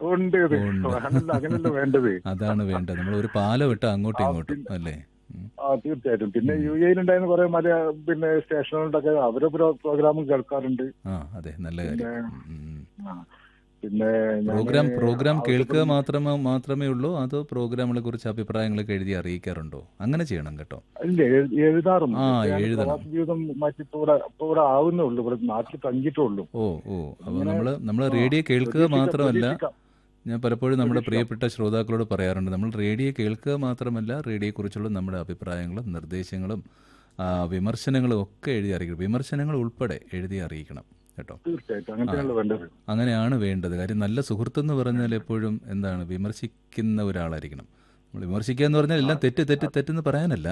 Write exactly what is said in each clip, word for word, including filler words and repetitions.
ഉണ്ട് ഇത്. ഉണ്ട്. അങ്ങനല്ല അങ്ങനല്ല വേണ്ടത്. അതാണ് വേണ്ടത്. നമ്മൾ ഒരു പാലം ഇട്ട് അങ്ങോട്ടും ആ, ഇങ്ങോട്ടും പിന്നെ അല്ലേ? ഉം. ആ തീർച്ചയായിട്ടും. പിന്നെ ഉം. യു എയിലുണ്ടായിരുന്ന കുറെ മല പിന്നെ സ്റ്റേഷനുകളിലൊക്കെ അവരെ പ്രോഗ്രാമും കേൾക്കാറുണ്ട്. ആ അതെ, നല്ല പിന്നെ കാര്യം. ഉം, ഉം. ആ, പിന്നെ ഞാന് പ്രോഗ്രാം പ്രോഗ്രാം കേൾക്കുക ആവശ്യപ്പെടുന്ന മാത്രമേ മാത്രമേ ഉള്ളൂ, അതോ പ്രോഗ്രാമുകളെ കുറിച്ച് അഭിപ്രായങ്ങളൊക്കെ എഴുതി അറിയിക്കാറുണ്ടോ? അങ്ങനെ ചെയ്യണം കേട്ടോ. ഇല്ല എഴു- ആ, എഴുതാറൊന്നുമില്ല. ഇപ്പൊ ഞാൻ എഴുതണം. പ്രവാസ ജീവിതം മാറ്റി ഇപ്പൊ ഇവിടെ ഇപ്പൊ ഇവിടെ ആവുന്നേ ഉള്ളൂ. ഇവിടെ നാട്ടിൽ തങ്ങിയിട്ടേ ഉള്ളൂ. ഓ ഓ അപ്പോൾ ഇങ്ങനെ നമ്മൾ നമ്മൾ ആ റേഡിയോ കേൾക്കുക പ്രതീക്ഷിക്കാം മാത്രമല്ല, പ്രതീക്ഷിക്കാം ഞാൻ പലപ്പോഴും നമ്മുടെ പ്രതീക്ഷിക്കാം. പ്രിയപ്പെട്ട ശ്രോതാക്കളോട് പറയാറുണ്ട്, നമ്മൾ റേഡിയോ കേൾക്കുക മാത്രമല്ല റേഡിയോയെക്കുറിച്ചുള്ള നമ്മുടെ അഭിപ്രായങ്ങളും നിർദ്ദേശങ്ങളും ആ, വിമർശനങ്ങളും ഒക്കെ എഴുതി അറിയിക്കണം. വിമർശനങ്ങൾ ഉൾപ്പെടെ എഴുതി അറിയിക്കണം കേട്ടോ. തീർച്ചയായിട്ടും ആ, അങ്ങനത്തെയാണല്ലോ വേണ്ടത്. അങ്ങനെയാണ് വേണ്ടത്. കാര്യം നല്ല സുഹൃത്തെന്ന് പറഞ്ഞാൽ എപ്പോഴും എന്താണ്, വിമർശിക്കുന്ന ഒരാളായിരിക്കണം. നമ്മൾ വിമർശിക്കുക എന്ന് പറഞ്ഞാൽ ആ എല്ലാം തെറ്റ് തെറ്റ് അത് തെറ്റെന്ന് പറയാനല്ല.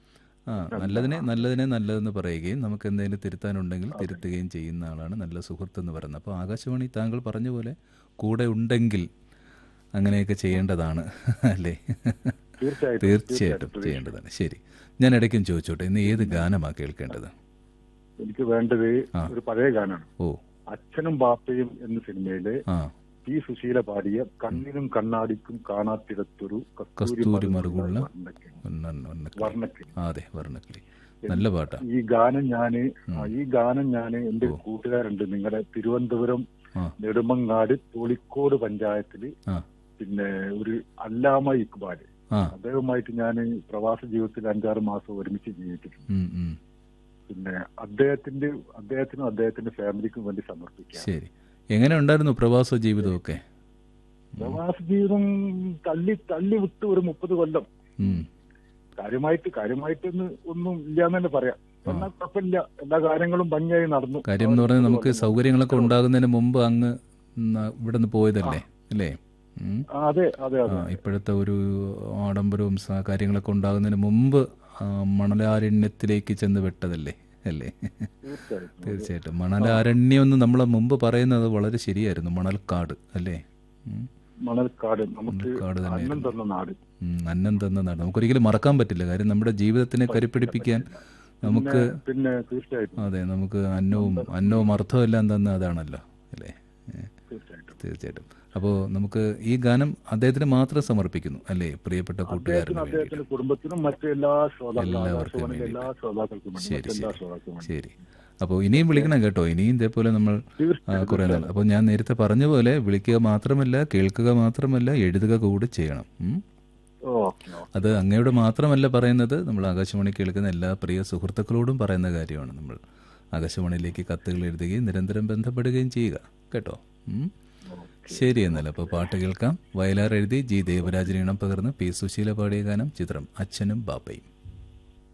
ആ, അല്ല നല്ലതിനെ ആ, നല്ലതിനെ നല്ലതെന്ന് പറയുകയും നമുക്ക് എന്തെങ്കിലും തിരുത്താനുണ്ടെങ്കിൽ അതെ തിരുത്തുകയും ചെയ്യുന്ന ആളാണ് നല്ല സുഹൃത്തെന്ന് പറയുന്നത്. അപ്പോൾ ആകാശവാണി താങ്കൾ പറഞ്ഞ പോലെ കൂടെ ഉണ്ടെങ്കിൽ അങ്ങനെയൊക്കെ ചെയ്യേണ്ടതാണ് അല്ലേ? തീർച്ചയായിട്ടും തീർച്ചയായിട്ടും തീർച്ചയായിട്ടും പ്രതീക്ഷിക്കാം. ചെയ്യേണ്ടതാണ്. ശരി, ഞാൻ ഇടയ്ക്കും ചോദിച്ചോട്ടെ, ഇന്ന് ഏത് പിന്നെ ഗാനമാണ് കേൾക്കേണ്ടത്? എനിക്ക് വേണ്ടത് ആ, ഒരു പഴയ ഗാനാണ്. ഓ, അച്ഛനും ബാപ്പയും എന്ന സിനിമയിലെ ആ, പി സുശീല പാടിയ ഉം. കണ്ണിനും കണ്ണാടിക്കും കാണാത്തിടത്തൊരു കസ്തൂരി കസ്തൂരി മറുകുള്ള മറുകുള്ള വർണ്ണക്കിളി വർണ്ണ- വർണ്ണക്കിളി. വർണ്ണക്കിളി ആ, അതെ, വർണ്ണക്കിളി. എന്ന് നല്ല പാട്ടാ. ഈ ഗാനം ഞാന് ആ, ഉം. ഈ ഗാനം ഞാന് എന്റെ ഓ, ഒരു കൂട്ടുകാരുണ്ട് നിങ്ങളുടെ തിരുവനന്തപുരം ആ, നെടുമങ്ങാട് തൊളിക്കോട് പഞ്ചായത്തില് ആ, പിന്നെ ഒരു അല്ലാമ ഇക്ബാല് ആ, അദ്ദേഹവുമായിട്ട് ഞാൻ പ്രവാസ ജീവിതത്തിൽ അഞ്ചാറ് മാസം ഒരുമിച്ച് ജീവിച്ചിട്ടുണ്ട്. ഉം, ഉം. പിന്നെ അദ്ദേഹത്തിന്റെ അദ്ദേഹത്തിനും അദ്ദേഹത്തിന്റെ ഫാമിലിക്കും വേണ്ടി സമർപ്പിക്കുകയാണ്. ശരി, എങ്ങനെ ഉണ്ടായിരുന്നു പ്രവാസ ജീവിതമൊക്കെ? ഉം, പ്രവാസ ജീവിതം തള്ളി തള്ളി വിട്ട് ഒരു മുപ്പത് കൊല്ലം ഉം. കാര്യമായിട്ട് കാര്യമായിട്ടൊന്ന് ഒന്നും ഇല്ലാന്ന് തന്നെ പറയാം. ആ, എന്നാൽ കുഴപ്പമില്ല, എല്ലാ കാര്യങ്ങളും ഭംഗിയായി നടന്നു കാര്യം ആ എന്ന് ഒരു പറഞ്ഞാൽ മുപ്പത് നമുക്ക് കൊല്ലം കൊണ്ട്. സൗകര്യങ്ങളൊക്കെ അത്രേ ഉള്ളൂ. ഉണ്ടാകുന്നതിന് മുമ്പ് അങ്ങ് ന- ഇവിടെ നിന്ന് ആ പോയതല്ലേ അല്ലേ? ഉം. ആ, അതെ അതെ ആ, അതെ അതെ ഇപ്പോഴത്തെ ഒരു ആഡംബരവും സ- കാര്യങ്ങളൊക്കെ ഉണ്ടാകുന്നതിന് മുമ്പ് ആ, മണലാരണ്യത്തിലേക്ക് ചെന്ന് വിട്ടതല്ലേ അല്ലേ? തീർച്ചയായിട്ടും അതെ. തീർച്ചയായിട്ടും. ആ മണലാരണ്യം എന്ന് നമ്മൾ മുമ്പ് പറയുന്നത് വളരെ ശരിയായിരുന്നു, മണൽക്കാട് അല്ലേ? ഉം. മണൽക്കാട് നമുക്ക് മണൽക്കാട് അന്നം തന്നെയായിരുന്നു. തന്ന നാട്. ഉം, അന്നം തന്ന നാട് നമുക്കൊരിക്കലും മറക്കാൻ പറ്റില്ല. കാര്യം നമ്മുടെ ജീവിതത്തിനെ പറ്റില്ല കരുപ്പിടിപ്പിക്കാൻ പറ്റില്ല. പിന്നെ നമുക്ക്, പിന്നെ തീർച്ചയായിട്ടും അതെ, നമുക്ക് അന്നവും നമ്മുടെ അന്നവും അർത്ഥവും എല്ലാം തന്ന അതാണല്ലോ അല്ലേ? ഏ, തീർച്ചയായിട്ടും തീർച്ചയായിട്ടും. അപ്പോൾ നമുക്ക് ഈ ഗാനം അദ്ദേഹത്തിന് മാത്രം സമർപ്പിക്കുന്നു അല്ലേ, പ്രിയപ്പെട്ട അദ്ദേഹത്തിനും കൂട്ടുകാരന് വേണ്ടിയിട്ട്, അദ്ദേഹത്തിന്റെ കുടുംബത്തിനും മറ്റെല്ലാ ശ്രോതാക്കളും എല്ലാവർക്കും ആകാശവാണിയിലെ എല്ലാ വേണ്ടിയിട്ട്. ശ്രോതാക്കൾക്കും വേണ്ടി ശരി മറ്റെല്ലാ ശരി ശ്രോതാക്കൾക്കും വേണ്ടി. ശരി. അപ്പോൾ ഇനിയും ഓക്കെ. വിളിക്കണം കേട്ടോ. ഇനിയും ഇതേപോലെ നമ്മൾ ആ, തീർച്ചയായിട്ടും കുറേ നാൾ. തീർച്ചയായിട്ടും അപ്പോൾ ഞാൻ നേരത്തെ പറഞ്ഞ പോലെ വിളിക്കുക മാത്രമല്ല, കേൾക്കുക മാത്രമല്ല, എഴുതുക കൂടി ചെയ്യണം. ഉം. ഓക്കെ ഓക്കെ അത് ഓക്കെ അങ്ങയോട് മാത്രമല്ല പറയുന്നത്, നമ്മൾ ആകാശവാണി കേൾക്കുന്ന എല്ലാ പ്രിയ സുഹൃത്തുക്കളോടും പറയുന്ന കാര്യമാണ്. നമ്മൾ ആകാശവാണിയിലേക്ക് കത്തുകൾ എഴുതുകയും നിരന്തരം ബന്ധപ്പെടുകയും ചെയ്യുക കേട്ടോ. ഉം. ഓക്കെ ശരി, എന്നാൽ അപ്പോൾ ഓക്കെ. പാട്ട് കേൾക്കാം. വയലാർ എഴുതി ജി ദേവരാജന് ഇണം പകർന്ന് പി സുശീല പാടിയ ഗാനം, ചിത്രം അച്ഛനും ബാപ്പയും.